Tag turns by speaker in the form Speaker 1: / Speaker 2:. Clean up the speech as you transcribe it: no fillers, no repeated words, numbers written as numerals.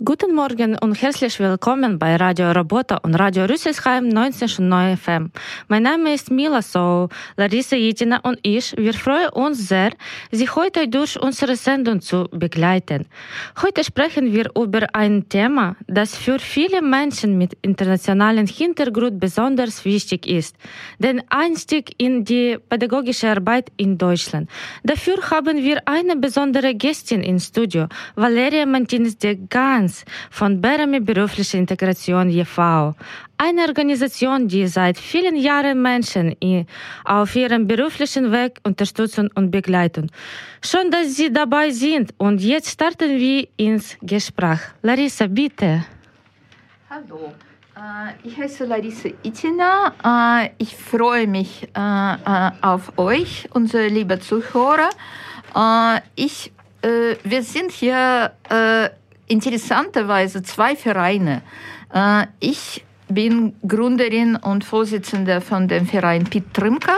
Speaker 1: Guten Morgen und herzlich willkommen bei Radio Robota und Radio Rüsselsheim 19.9 FM. Mein Name ist Mila So. Larissa Jitina und ich, wir freuen uns sehr, Sie heute durch unsere Sendung zu begleiten. Heute sprechen wir über ein Thema, das für viele Menschen mit internationalem Hintergrund besonders wichtig ist. Den Einstieg in die pädagogische Arbeit in Deutschland. Dafür haben wir eine besondere Gästin im Studio, Valeria Martinez de Gans von Berami Berufliche Integration e.V., eine Organisation, die seit vielen Jahren Menschen auf ihrem beruflichen Weg unterstützen und begleiten. Schön, dass Sie dabei sind und jetzt starten wir ins Gespräch. Larissa, bitte.
Speaker 2: Hallo, ich heiße Larissa Jitina. Ich freue mich auf euch, unsere lieben Zuhörer. Wir sind hier interessanterweise zwei Vereine. Ich bin Gründerin und Vorsitzende von dem Verein Piet Trümka